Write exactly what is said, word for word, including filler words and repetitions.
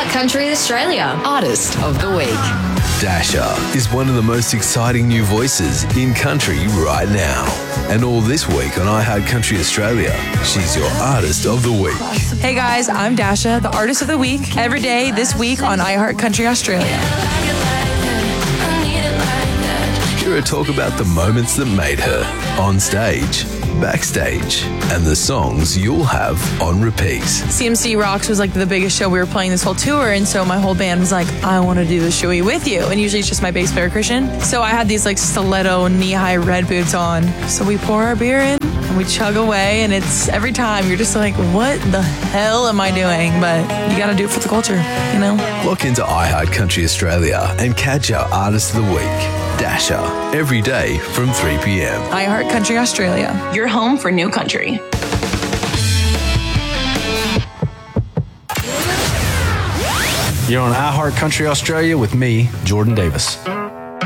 Country Australia Artist of the Week. Dasha is one of the most exciting new voices in country right now. And all this week on iHeart Country Australia, she's your Artist of the Week. Hey guys, I'm Dasha, the Artist of the Week, every day this week on iHeart Country Australia. Hear her talk about the moments that made her on stage, backstage, and the songs you'll have on repeat. C M C Rocks was like the biggest show we were playing this whole tour, and so my whole band was like, I want to do the showy with you. And usually it's just my bass player Christian. So I had these like stiletto knee-high red boots on. So we pour our beer in and we chug away, and it's every time you're just like, what the hell am I doing? But you got to do it for the culture, you know? Look into iHeart Country Australia and catch our Artist of the Week, Dasha, every day from three p.m. iHeart Country Australia, your home for new country. You're on iHeart Country Australia with me, Jordan Davis.